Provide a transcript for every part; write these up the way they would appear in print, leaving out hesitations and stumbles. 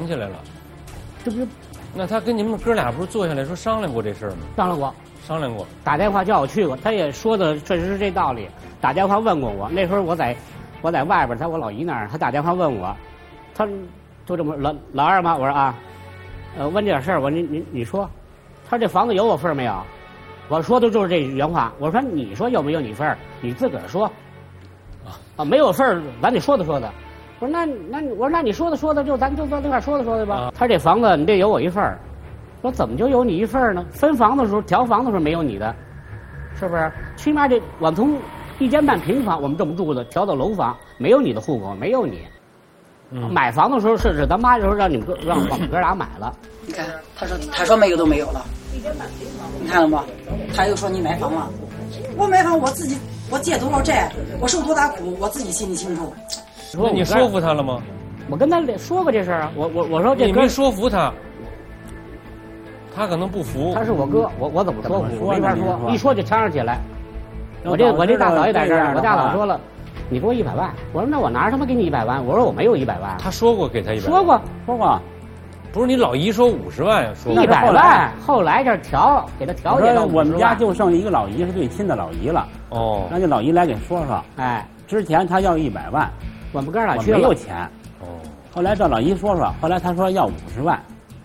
起来了。 这不是？ 那他跟你们哥俩不是坐下来说商量过这事儿吗？ 商量过， 打电话叫我去过，他也说的确实是这道理。打电话问过我，那时候我在外边，在我老姨那儿，他打电话问我，他就这么老二吗？我说啊，问这点事儿，我说你说，他这房子有我份儿没有？我说的就是这原话。我说你说有没有你份儿？你自个儿说。啊，没有份儿，咱得说的。我说那你说的就咱就在这块说的吧。他这房子你得有我一份儿。说怎么就有你一份儿呢？分房的时候调房的时候没有你的，是不是？起码这我们从1间半平房我们这么住的调到楼房，没有你的户口，没有你。买房的时候是咱妈就说让我们哥俩买了。 你看他说没有都没有了，1间半平房，你看了吗？他又说你买房了，我买房我自己我借多少债，我受多大苦，我自己心里清楚。 那你说服他了吗？ 我跟他说过这事儿啊，我说这你没说服他。他可能不服， 他是我哥，我怎么说服？没法说，一说就呛上起来。我这大嫂也在这儿，我大嫂说了，你给我100万。我说那我哪他妈给你100万？我说我没有100万。 他说过给他100万。 说过。 不是你老姨说50万呀？说 100万，后来这给他调解到我们家就剩一个老姨是最亲的老姨了。 哦， 让这老姨来给说。 哎， 之前他要100万， 我们哥俩去了，没有钱。 哦， 后来这老姨说，后来他说要50万。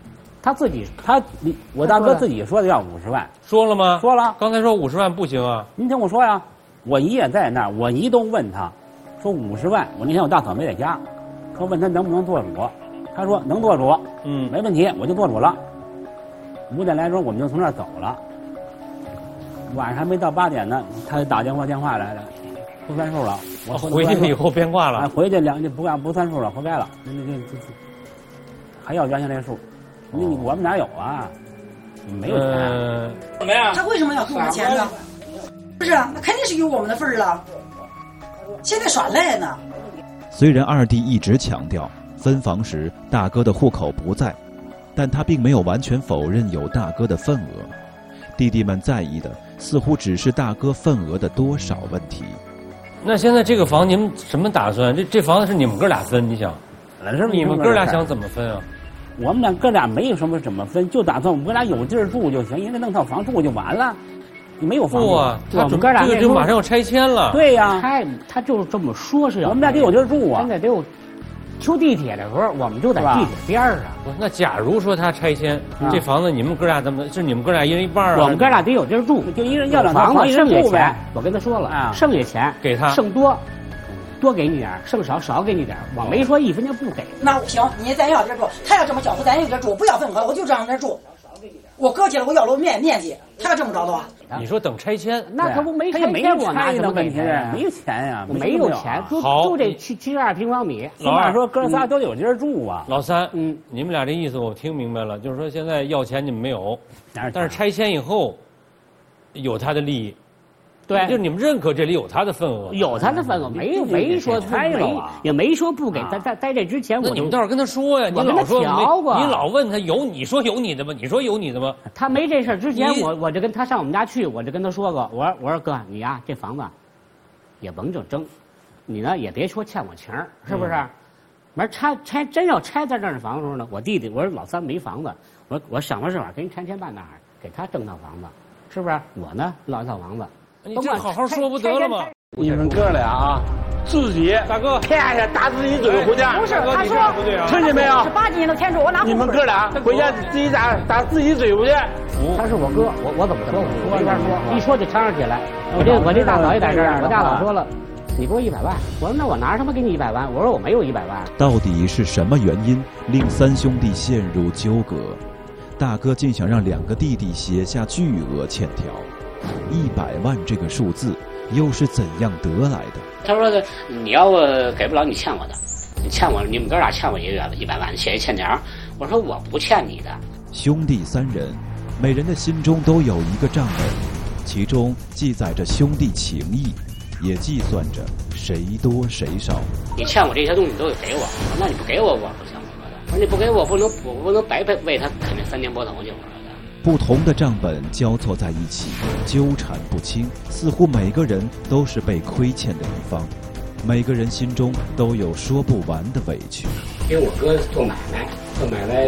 我大哥自己说的要50万， 说了吗？ 说了。 刚才说50万不行啊。 您听我说呀，我姨也在那儿，我姨都问他，说50万。我那天我大嫂没在家，说问他能不能做主，他说能做主，没问题，我就做主了。5点来钟我们就从那儿走了，晚上还没到8点呢，他打电话来了，不算数了。我回去以后变卦了， 回去不算数了，活该了，还要原先那数。我们哪有啊？没有钱。 怎么样？他为什么要给我们钱呢？不是，那肯定是有我们的份儿了。现在耍赖呢。 虽然二弟一直强调分房时大哥的户口不在，但他并没有完全否认有大哥的份额。弟弟们在意的似乎只是大哥份额的多少问题。 那现在这个房你们什么打算？这房子是你们哥俩分，你想？你们哥俩想怎么分啊？ 我们俩哥俩没有什么怎么分，就打算我们哥俩有地儿住就行，因为弄套房住就完了。你没有房住啊？ 我们哥俩这个就马上要拆迁了。 对呀， 他就是这么说是要。 我们俩得有地儿住啊。 现在得有。修地铁的时候，我们就在地铁边上。 那假如说他拆迁，这房子你们哥俩怎么？是你们哥俩一人一半啊？ 我们哥俩得有地儿住， 就一人要2套房子，剩下钱我跟他说了， 剩下钱给他， 剩多给你点，剩少给你点。我没说1分钱不给。 那行，你咱要地儿住，他要这么交付，咱有地儿住，不要份额，我就这样地儿住。我搁起来，我要了面积，他要这么着的话， 你说等拆迁， 那可不没拆迁， 我拿什么给他？没有钱呀， 我没有钱，就这72平方米。 起码说哥仨都有地儿住啊。 老三，你们俩这意思我听明白了，就是说现在要钱你们没有，但是拆迁以后有他的利益。 对， 就是你们认可这里有他的份额， 有他的份额，没说拆了，也没说不给。在这之前， 那你们倒是跟他说呀，你老说你老问他有，你说有你的吗？你说有你的吗？ 他没这事之前，我就跟他上我们家去，我就跟他说过，我说哥，你呀这房子也甭整争，你呢也别说欠我情儿，是不是？完拆真要拆在这儿的房子时候呢，我弟弟我说老三没房子，我想方设法给你拆迁办那儿，给他挣套房子，是不是？我呢落一套房子。 你这好好说不得了吗？ 你们哥俩啊，自己大哥骗下打自己嘴回家。 不是，他说听见没有 ？18几年的天主，我拿。 你们哥俩回家自己打自己嘴回去。 他是我哥，我怎么说？我没法说，一说就呛上起来。我这大嫂也在这儿，我大嫂说了，你给我100万。我说那我哪他妈给你100万？我说我没有100万。 到底是什么原因令3兄弟陷入纠葛？大哥竟想让2个弟弟写下巨额欠条。100万这个数字又是怎样得来的？ 他说的，你要给不了你欠我的，你欠我，你们哥俩欠我100万，写一欠条。我说我不欠你的。 兄弟3人，每人的心中都有一个账本，其中记载着兄弟情谊，也计算着谁多谁少。 你欠我这些东西都得给我，那你不给我，我不行。我说你不给我，我不能白为他啃那3年波头去。 不同的账本交错在一起，纠缠不清，似乎每个人都是被亏欠的一方，每个人心中都有说不完的委屈。 因为我哥做买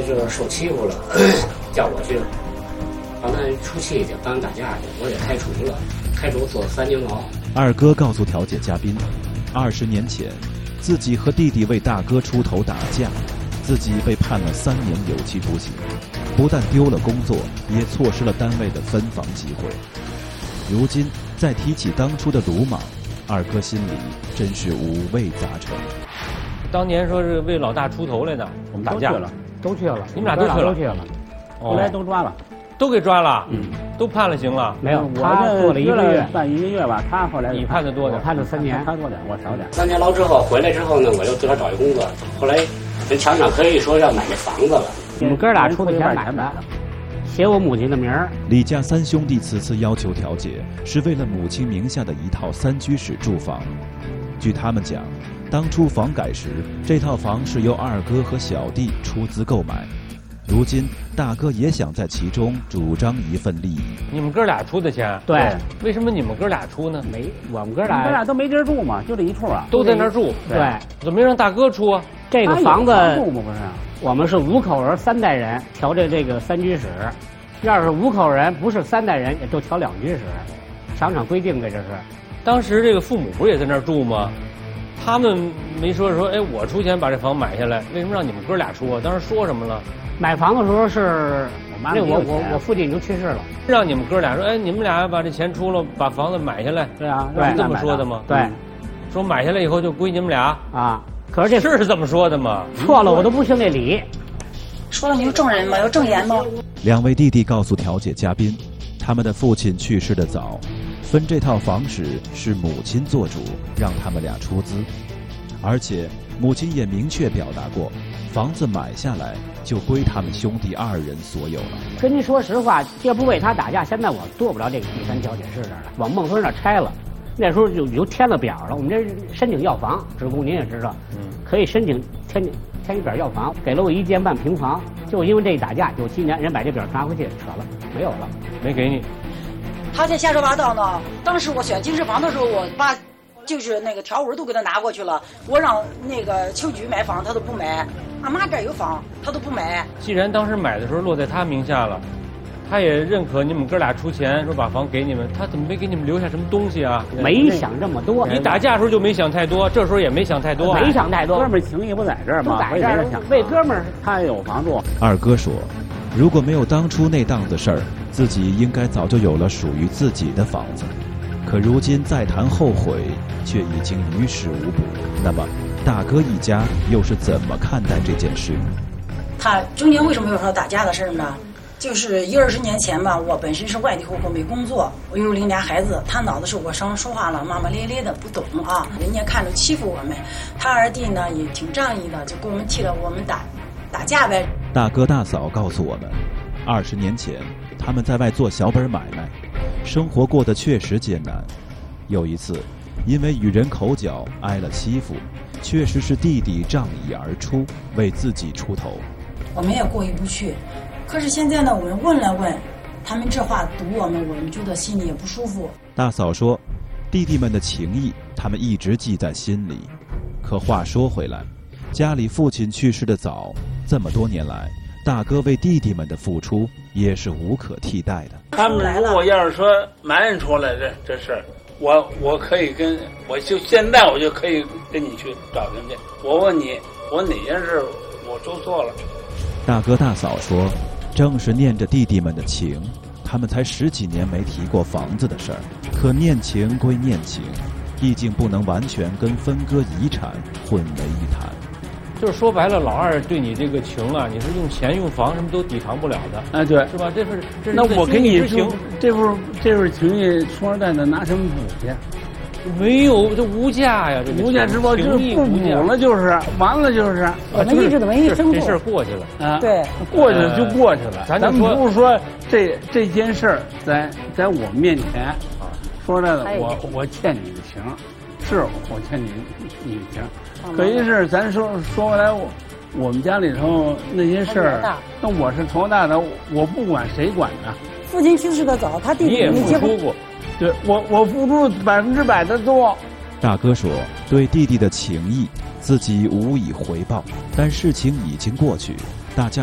就是受欺负了，叫我去帮他出气去，帮他打架去，我也开除了，开除坐3年牢。 二哥告诉调解嘉宾，20年前，自己和弟弟为大哥出头打架，自己被判了3年有期徒刑，不但丢了工作，也错失了单位的分房机会。如今再提起当初的鲁莽，二哥心里真是五味杂陈。 当年说是为老大出头来的， 我们打架都去了， 你们俩都去了， 都去了， 后来都抓了， 都给抓了，都判了刑了。 没有， 他做了1个月， 办1个月吧，他后来你判的多点， 我判了3年， 他多点，我少点。 3年牢之后回来之后呢，我又自个儿找一工作，后来人墙上可以说要买这房子了，我们哥俩出的钱买的。写我母亲的名儿。 李家3兄弟此次要求调解，是为了母亲名下的一套3居室住房。据他们讲，当初房改时，这套房是由二哥和小弟出资购买，如今大哥也想在其中主张一份利益。 你们哥俩出的钱？ 对。 为什么你们哥俩出呢？ 没，我们哥俩都没地儿住嘛，就这一处啊， 都在那儿住。 对， 怎么没让大哥出啊？ 这个房子住吗？不是， 我们是5口人3代人调这个3居室，要是5口人不是3代人，也就调2居室。厂规定的这是。 当时这个父母不是也在那儿住吗？他们没说，哎，我出钱把这房买下来，为什么让你们哥俩出啊？当时说什么了？ 买房的时候是我父亲已经去世了， 让你们哥俩说，哎，你们俩把这钱出了，把房子买下来。 对啊， 是这么说的吗？ 对， 说买下来以后就归你们俩啊。可是这是这么说的吗？ 错了，我都不信这理。 说了你有证人吗？有证言吗 ？2位弟弟告诉调解嘉宾，他们的父亲去世的早，分这套房时是母亲做主，让他们俩出资，而且母亲也明确表达过，房子买下来就归他们兄弟2人所有了。 跟您说实话，要不为他打架，现在我做不了这个第3调解室这儿了，往孟村那儿拆了。那时候就填了表了，我们这申请要房，职工您也知道，可以申请填一表要房，给了我1间半平房，就因为这一打架，97年人把这表拿回去扯了，没有了， 没给你。 他在瞎说八道呢。当时我选经适房的时候，我把就是那个条文都给他拿过去了，我让那个秋菊买房，他都不买。俺妈这儿有房，他都不买。 既然当时买的时候落在他名下了，他也认可你们哥俩出钱，说把房给你们，他怎么没给你们留下什么东西啊？ 没想这么多。 你打架的时候就没想太多，这时候也没想太多。 没想太多。 哥们儿情谊不在这儿吗？ 不在这儿，为哥们儿， 他也有房住。 二哥说，如果没有当初那档子事儿，自己应该早就有了属于自己的房子。可如今再谈后悔，却已经于事无补。那么，大哥一家又是怎么看待这件事？ 他中间为什么有说打架的事呢？就是20年前吧，我本身是外地户口，没工作，我又有领俩孩子。他脑子是我上说话了，骂骂咧咧的，不懂啊。人家看着欺负我们，他二弟呢也挺仗义的，就给我们替了我们打架呗。 大哥大嫂告诉我们，20年前他们在外做小本买卖，生活过得确实艰难。有一次，因为与人口角挨了欺负，确实是弟弟仗义而出，为自己出头。 我们也过意不去。可是现在呢，我们问了问，他们这话堵我们觉得心里也不舒服。 大嫂说，弟弟们的情谊他们一直记在心里。可话说回来，家里父亲去世的早，这么多年来，大哥为弟弟们的付出也是无可替代的。 他们如果要是说埋怨出来这事儿，我可以我就现在我就可以跟你去找人去。我问你，我哪件事我做错了？ 大哥大嫂说，正是念着弟弟们的情，他们才10几年没提过房子的事儿。可念情归念情，毕竟不能完全跟分割遗产混为一谈。 就是说白了，老二对你这个情啊，你是用钱用房什么都抵偿不了的。 啊，对， 是吧？这是那我跟你说， 这份情谊，穷二代的拿什么补去？ 没有，这无价呀！这无价之宝就是不补了，就是完了，就是我们一直都没生这事儿过去了啊， 对， 过去了就过去了。 咱们不是说这件事儿在我面前啊，说来了，我欠你的情，是我欠你的情。可一是咱说回来，我们家里头那些事儿，那我是头大的，我不管谁管的。 父亲去世的早，他弟弟你也付出过。 对，我付出100%的多。 大哥说，对弟弟的情谊自己无以回报，但事情已经过去，大家